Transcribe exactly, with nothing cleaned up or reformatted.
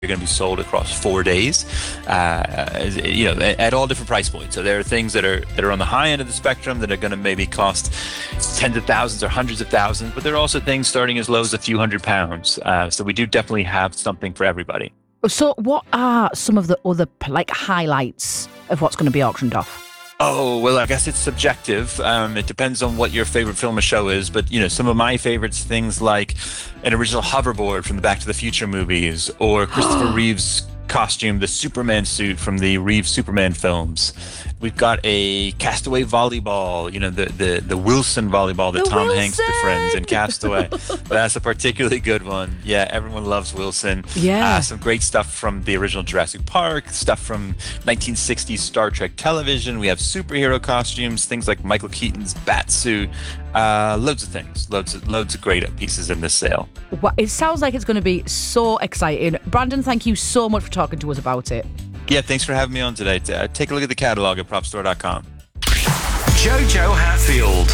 are going to be sold across four days, uh, you know, at all different price points. So there are things that are that are on the high end of the spectrum that are going to maybe cost tens of thousands or hundreds of thousands, but there are also things starting as low as a few hundred pounds. Uh, so we do definitely have something for everybody. So what are some of the other like highlights of what's going to be auctioned off? Oh, well, I guess it's subjective. Um, it depends on what your favorite film or show is. But, you know, some of my favorites, things like an original hoverboard from the Back to the Future movies, or Christopher Reeve's costume, the Superman suit from the Reeves Superman films. We've got a Castaway volleyball, you know, the the, the Wilson volleyball that The Tom Wilson! Hanks befriends in Castaway. That's a particularly good one. Yeah, everyone loves Wilson. Yeah. Uh, some great stuff from the original Jurassic Park, stuff from nineteen sixties Star Trek television. We have superhero costumes, things like Michael Keaton's bat suit. Uh, loads of things, loads of, loads of great pieces in this sale. Well, it sounds like it's going to be so exciting. Brandon, thank you so much for talking to us about it. Yeah, thanks for having me on today. Uh, take a look at the catalog at prop store dot com. Jojo Hatfield.